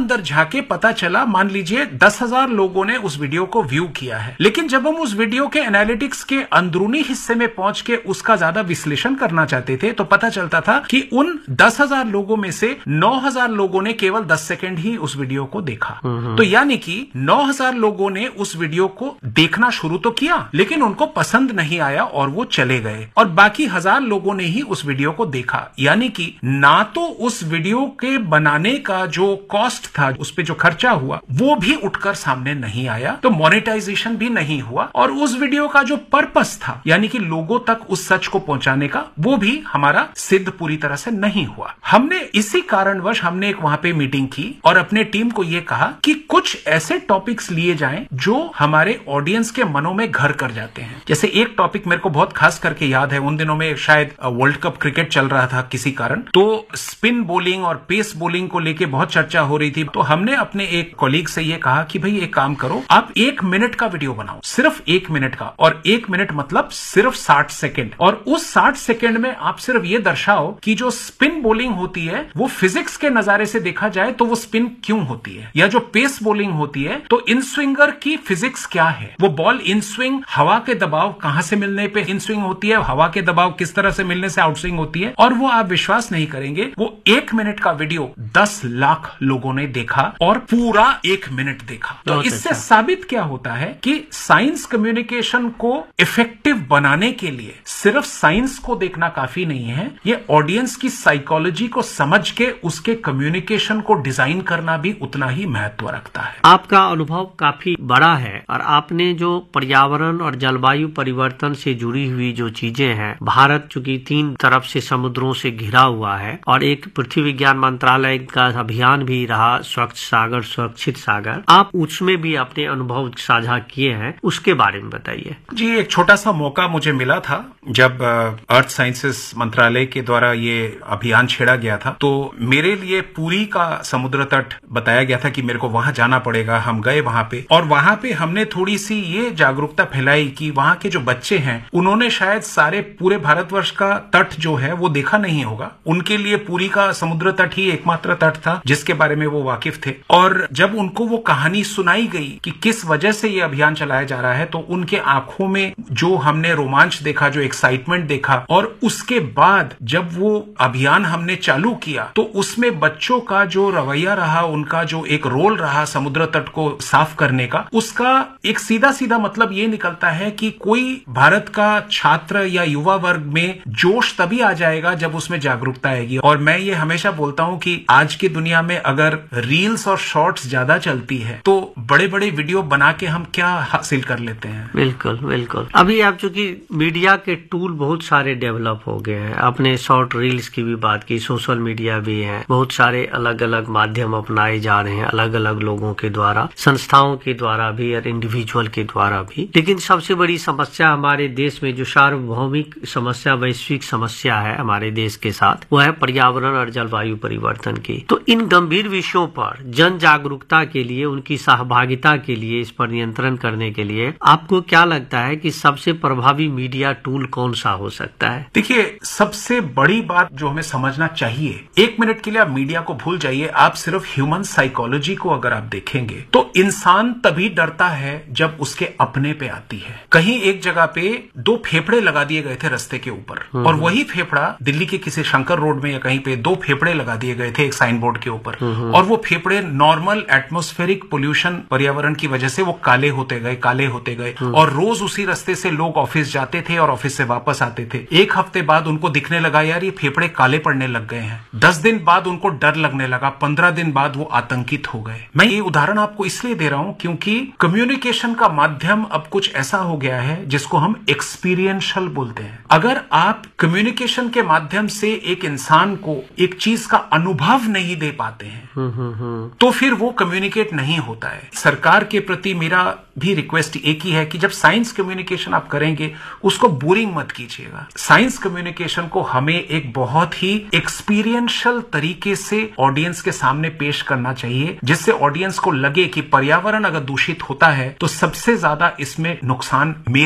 अंदर झाके पता चला, मान लीजिए 10,000 लोगों ने उस वीडियो को व्यू किया है, लेकिन जब हम उस वीडियो के एनालिटिक्स के अंदरूनी हिस्से में पहुंच के उसका ज्यादा विश्लेषण करना चाहते थे तो पता चलता था कि उन 10,000 लोगों में से 9,000 लोगों ने केवल 10 सेकंड ही उस वीडियो को देखा। तो यानी कि 9,000 लोगों ने उस वीडियो को देखना शुरू तो किया, लेकिन उनको पसंद नहीं आया और वो चले गए, और बाकी 1,000 लोगों ने ही उस वीडियो को देखा। यानी कि ना तो उस वीडियो के बनाने का जो कॉस्ट था, उस पे जो खर्चा हुआ, वो भी उठकर सामने नहीं आया, तो मोनेटाइजेशन भी नहीं हुआ, और उस वीडियो का जो पर्पस था, यानी कि लोगों तक उस सच को पहुंचाने का, वो भी हमारा सिद्ध पूरी तरह से नहीं हुआ। हमने इसी कारणवश हमने एक वहां पे मीटिंग की और अपने टीम को यह कहा कि कुछ ऐसे टॉपिक्स लिए जाएं जो हमारे ऑडियंस के मनों में घर कर जाते हैं। जैसे एक टॉपिक मेरे को बहुत खास करके याद है, उन दिनों में शायद वर्ल्ड कप क्रिकेट चल रहा था किसी कारण, तो स्पिन बॉलिंग और पेस बॉलिंग को लेके बहुत चर्चा हो रही थी। तो हमने अपने एक कॉलीग से यह कहा कि भाई एक काम करो, आप 1 मिनट का वीडियो बनाओ, सिर्फ 1 मिनट का, और 1 मिनट मतलब सिर्फ 60 सेकेंड, और उस 60 सेकेंड में आप सिर्फ ये दर्शाओ कि जो स्पिन बॉलिंग होती है वो फिजिक्स के नजारे से देखा जाए तो वो स्पिन क्यों होती है, या जो पेस बॉलिंग होती है तो इन स्विंगर की फिजिक्स क्या है, वो बॉल इन स्विंग हवा के दबाव कहां से मिलने पे इन स्विंग होती है, हवा के दबाव किस तरह से मिलने से आउट स्विंग होती है। और वो आप विश्वास नहीं करेंगे, वो 1 मिनट का वीडियो 10 लाख लोगों ने देखा और पूरा 1 मिनट देखा। तो इससे साबित क्या होता है कि साइंस कम्युनिकेशन को इफेक्टिव बनाने के लिए सिर्फ साइंस को देखना काफी नहीं है, ये ऑडियंस की साइकोलॉजी को समझ के उसके कम्युनिकेशन को डिजाइन करना भी उतना ही महत्व रखता है। आपका अनुभव काफी बड़ा है और आपने जो पर्यावरण और जलवायु परिवर्तन से जुड़ी हुई जो चीजें हैं, भारत चूंकि 3 तरफ से समुद्रों से घिरा हुआ है और एक पृथ्वी विज्ञान मंत्रालय का अभियान भी रहा स्वच्छ सागर सुरक्षित सागर, आप उसमें भी अपने अनुभव साझा किए हैं, उसके बारे में बताइए। जी, एक छोटा सा मौका मुझे मिला था जब अर्थ साइंसेस मंत्रालय के द्वारा ये अभियान छेड़ा गया था, तो मेरे लिए पुरी का समुद्र तट बताया गया था कि मेरे को वहां जाना पड़ेगा। हम गए वहां पे और वहां पे हमने थोड़ी सी ये जागरूकता फैलाई कि वहां के जो बच्चे हैं उन्होंने शायद सारे पूरे भारतवर्ष का तट जो है वो देखा नहीं होगा, उनके लिए पुरी का समुद्र तट ही एकमात्र तट था जिसके बारे में वो वाकिफ थे। और जब उनको वो कहानी सुनाई गई कि किस वजह से ये अभियान चलाया जा रहा है, तो उनके आंखों में जो हमने रोमांच देखा, जो एक्साइटमेंट देखा, और उसके बाद जब वो अभियान हमने चालू किया तो उसमें बच्चों का जो रवैया रहा, उनका जो एक रोल रहा समुद्र तट को साफ करने का, उसका एक सीधा सीधा मतलब ये निकलता है कि कोई भारत का छात्र या युवा वर्ग में जोश तभी आ जाएगा जब उसमें जागरूकता आएगी। और मैं ये हमेशा बोलता हूं कि आज की दुनिया में अगर रील्स और शॉर्ट्स ज्यादा चलती है तो बड़े बड़े वीडियो बना के हम क्या हासिल कर लेते हैं। बिल्कुल बिल्कुल। अभी आप चूंकि मीडिया के टूल बहुत सारे डेवलप हो गए हैं, आपने शॉर्ट रील्स की भी बात की, सोशल मीडिया भी है, बहुत सारे अलग अलग माध्यम अपनाए जा रहे हैं अलग अलग लोगों के द्वारा, संस्थाओं के द्वारा भी और इंडिविजुअल के द्वारा भी। लेकिन सबसे बड़ी समस्या हमारे देश में जो सार्वभौमिक समस्या, वैश्विक समस्या है हमारे देश के साथ, वो है पर्यावरण और जलवायु परिवर्तन की। तो इन गंभीर विषयों पर जन जागरूकता के लिए, उनकी सहभागिता के लिए, इस पर नियंत्रण करने के लिए आपको क्या लगता है कि सबसे प्रभावी मीडिया टूल कौन सा हो सकता है? देखिए, सबसे बड़ी बात जो हमें समझना चाहिए, 1 मिनट के लिए आप मीडिया को भूल जाइए, आप सिर्फ ह्यूमन साइकोलॉजी को अगर आप देखेंगे तो इंसान तभी डरता है जब उसके अपने पे आती है। कहीं एक जगह पे 2 फेफड़े लगा दिए गए थे रास्ते के ऊपर, और वही फेफड़ा दिल्ली के किसी शंकर रोड में या कहीं पे 2 फेफड़े लगा दिए गए थे एक साइन बोर्ड के ऊपर, और वो फेफड़े नॉर्मल एटमॉस्फेरिक पोल्यूशन, पर्यावरण की वजह से वो काले होते गए, काले होते गए, और रोज उसी रास्ते से लोग ऑफिस जाते थे और ऑफिस से वापस आते थे। 1 हफ्ते बाद उनको दिखने लगा यार ये फेफड़े काले पड़ने लग गए हैं, 10 दिन बाद उनको डर लगने लगा, 15 दिन बाद वो आतंकित हो गए। मैं ये उदाहरण आपको इसलिए दे रहा हूं क्योंकि कम्युनिकेशन का माध्यम अब कुछ ऐसा हो गया है जिसको हम एक्सपीरियंशियल बोलते हैं। अगर आप कम्युनिकेशन के माध्यम से एक इंसान को एक चीज का अनुभव नहीं दे पाते हैं तो फिर वो कम्युनिकेट नहीं होता है। सरकार के प्रति मेरा भी रिक्वेस्ट एक ही है कि जब साइंस कम्युनिकेशन आप करेंगे उसको बोरिंग मत कीजिएगा। साइंस कम्युनिकेशन को हमें एक बहुत ही एक्सपीरियंशियल तरीके से ऑडियंस के सामने पेश करना चाहिए, जिससे ऑडियंस को लगे कि पर्यावरण अगर दूषित होता है तो सबसे ज्यादा इसमें नुकसान मेरा है,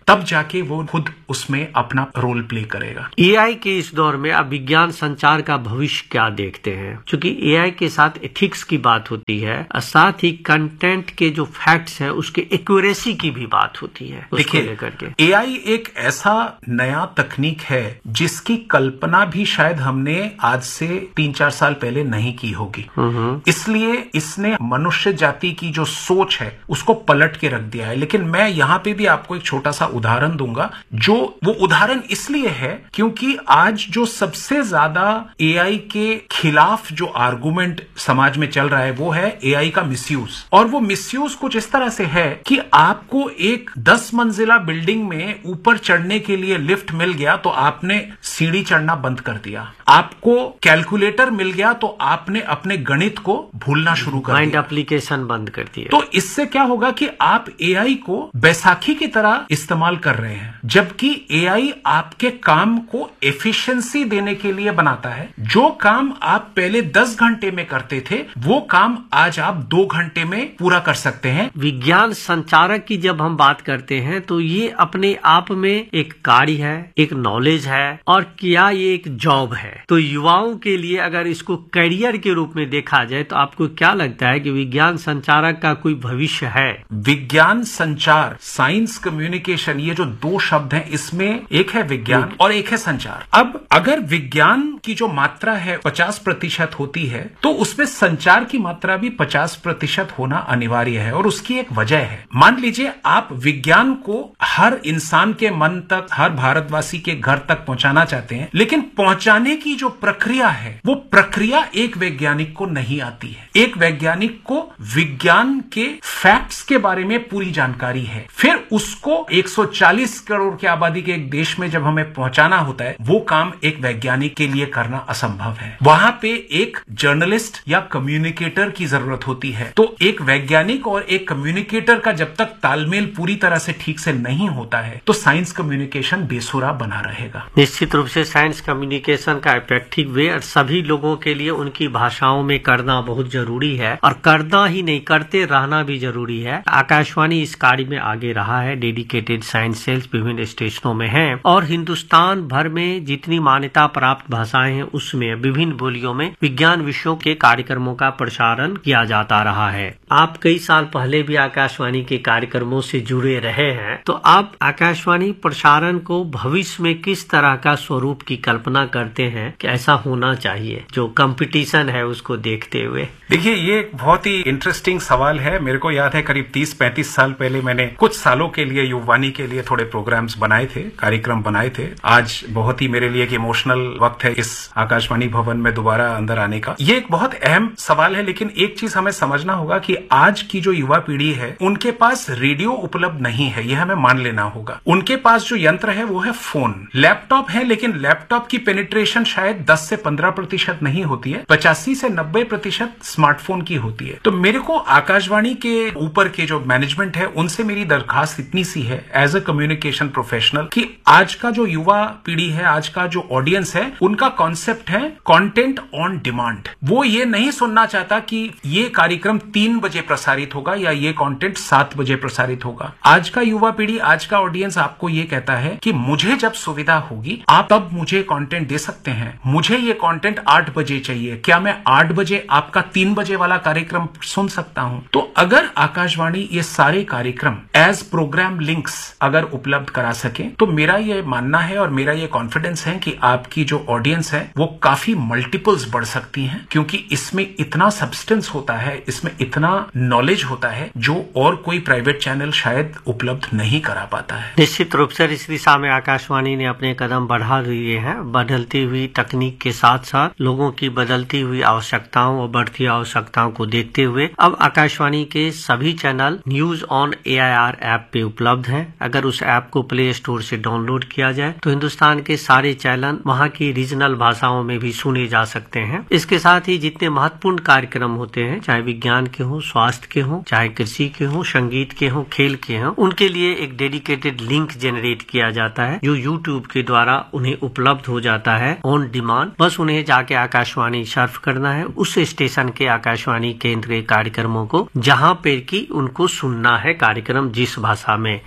तब जाके वो खुद उसमें अपना रोल प्ले करेगा। एआई के इस दौर में आप विज्ञान संचार का भविष्य क्या देखते हैं? क्योंकि एआई के साथ एथिक्स की बात होती है और साथ ही कंटेंट के जो फैक्ट्स हैं उसके एक्यूरेसी की भी बात होती है। देखिए, लेकर के एआई एक ऐसा नया तकनीक है जिसकी कल्पना भी शायद हमने आज से 3-4 साल पहले नहीं की होगी। इसलिए इसने मनुष्य जाति की जो सोच है उसको पलट के रख दिया है। लेकिन मैं यहाँ पे भी आपको एक छोटा सा उदाहरण दूंगा, जो वो उदाहरण इसलिए है क्योंकि आज जो सबसे ज्यादा एआई के खिलाफ जो आर्गुमेंट समाज में चल रहा है वो है एआई का मिसयूज। और वो मिसयूज कुछ इस तरह से है कि आपको एक 10 मंजिला बिल्डिंग में ऊपर चढ़ने के लिए लिफ्ट मिल गया तो आपने सीढ़ी चढ़ना बंद कर दिया। आपको कैलकुलेटर मिल गया तो आपने अपने गणित को भूलना शुरू कर दिया, माइंड एप्लीकेशन बंद कर दिया। तो इससे क्या होगा कि आप एआई को बैसाखी की तरह इस्तेमाल कर रहे हैं, जबकि एआई आपके काम को एफिशिएंसी देने के लिए बनाता है। जो काम आप पहले 10 घंटे में करते थे वो काम आज आप 2 घंटे में पूरा कर सकते हैं। विज्ञान संचारक की जब हम बात करते हैं तो ये अपने आप में एक कार्य है, एक नॉलेज है और क्या ये एक जॉब है। तो युवाओं के लिए अगर इसको करियर के रूप में देखा जाए तो आपको क्या लगता है कि विज्ञान संचारक का कोई भविष्य है? विज्ञान संचार, साइंस कम्युनिकेशन, ये जो 2 शब्द हैं इसमें एक है विज्ञान और एक है संचार। अब अगर विज्ञान की जो मात्रा है 50% होती है तो उसमें संचार की मात्रा भी 50% होना अनिवार्य है। और उसकी एक वजह है, मान लीजिए आप विज्ञान को हर इंसान के मन तक, हर भारतवासी के घर तक पहुंचाना चाहते हैं, लेकिन पहुंचाने की जो प्रक्रिया है वो प्रक्रिया एक वैज्ञानिक को नहीं आती है। एक वैज्ञानिक को विज्ञान के फैक्ट्स के बारे में पूरी जानकारी है, फिर उसको 140 करोड़ की आबादी के एक देश में जब हमें पहुंचाना होता है वो काम एक वैज्ञानिक के लिए करना असंभव है। वहां पे एक जर्नलिस्ट या कम्युनिकेटर की जरूरत होती है। तो एक वैज्ञानिक और एक कम्युनिकेटर का जब तक तालमेल पूरी तरह से ठीक से नहीं होता है तो साइंस कम्युनिकेशन बेसुरा बना रहेगा। निश्चित रूप से साइंस कम्युनिकेशन का इफेक्टिव वे और सभी लोगों के लिए उनकी भाषाओं में करना बहुत जरूरी है और करना ही नहीं, करते रहना भी जरूरी है। आकाशवाणी इस कार्य में आगे रहा है। डेडिकेटेड साइंस सेल्स विभिन्न स्टेशनों में हैं और हिंदुस्तान भर में जितनी मान्यता प्राप्त भाषाएं हैं उसमें विभिन्न बोलियों में विज्ञान विषयों के कार्यक्रमों का प्रसारण किया जाता रहा है। आप कई साल पहले भी आकाशवाणी के कार्यक्रमों से जुड़े रहे हैं, तो आप आकाशवाणी प्रसारण को भविष्य में किस तरह का स्वरूप की कल्पना करते हैं कि ऐसा होना चाहिए जो कंपटीशन है उसको देखते हुए? देखिए, ये एक बहुत ही इंटरेस्टिंग सवाल है। मेरे को याद है करीब 30-35 साल पहले मैंने कुछ सालों के लिए युवानी के लिए थोड़े प्रोग्राम्स बनाए थे, कार्यक्रम बनाए थे। आज बहुत ही मेरे लिए एक इमोशनल वक्त है इस आकाशवाणी भवन में दोबारा अंदर आने का। ये एक बहुत अहम सवाल है, लेकिन एक चीज हमें समझना होगा कि आज की जो युवा पीढ़ी है उनके पास रेडियो उपलब्ध नहीं है, यह हमें मान लेना होगा। उनके पास जो यंत्र है वो है फोन, लैपटॉप है, लेकिन लैपटॉप की पेनिट्रेशन शायद 10 से 15% नहीं होती है, 85 से 90% स्मार्टफोन की होती है। तो मेरे को आकाशवाणी के ऊपर के जो मैनेजमेंट है उनसे मेरी दरखास्त इतनी सी है एज अ कम्युनिकेशन प्रोफेशनल कि आज का जो युवा पीढ़ी है, आज का जो ऑडियंस है, उनका कॉन्सेप्ट है कंटेंट ऑन डिमांड। वो ये नहीं सुनना चाहता कि ये कार्यक्रम 3 बजे प्रसारित होगा या ये कंटेंट 7 बजे प्रसारित होगा। आज का युवा पीढ़ी, आज का ऑडियंस आपको ये कहता है कि मुझे जब सुविधा होगी आप तब मुझे कंटेंट दे सकते हैं। मुझे ये कंटेंट 8 बजे चाहिए, क्या मैं 8 बजे आपका 3 बजे वाला कार्यक्रम सुन सकता हूं? तो अगर आकाशवाणी ये सारे कार्यक्रम एज प्रोग्राम लिंक्स अगर उपलब्ध करा सके तो मेरा ये मानना है और मेरा ये कॉन्फिडेंस है कि आपकी जो ऑडियंस है वो काफी मल्टीपल्स बढ़ सकती है, क्योंकि इसमें इतना सब्सटेंस होता है, इसमें इतना नॉलेज होता है जो और कोई प्राइवेट चैनल शायद उपलब्ध नहीं करा पाता है। निश्चित रूप से इस दिशा में आकाशवाणी ने अपने कदम बढ़ा दिए हैं। बदलती हुई तकनीक के साथ साथ लोगों की बदलती हुई आवश्यकताओं और बढ़ती आवश्यकताओं को देखते हुए अब आकाशवाणी के सभी channel news on AIR app पे उपलब्ध हैं। अगर उस ऐप को प्ले स्टोर से डाउनलोड किया जाए तो हिंदुस्तान के सारे चैनल वहाँ की रीजनल भाषाओं में भी सुने जा सकते हैं। इसके साथ ही जितने महत्वपूर्ण कार्यक्रम होते हैं, चाहे विज्ञान के हों, स्वास्थ्य के हों, चाहे कृषि के हों, संगीत के हों, खेल के हों, उनके लिए एक डेडिकेटेड लिंक जनरेट किया जाता है जो YouTube के द्वारा उन्हें उपलब्ध हो जाता है ऑन डिमांड। बस उन्हें जाके आकाशवाणी सर्फ करना है उस स्टेशन के आकाशवाणी केंद्र के कार्यक्रमों को जहाँ पे कि उनको सुनना है कार्यक्रम जिस भाषा में। अब हमारे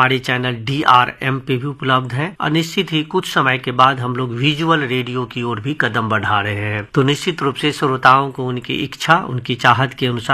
हमारे चैनल DRM पे भी उपलब्ध है और निश्चित ही कुछ समय के बाद हम लोग विजुअल रेडियो की ओर भी कदम बढ़ा रहे हैं। तो निश्चित रूप से श्रोताओं को उनकी इच्छा, उनकी चाहत के अनुसार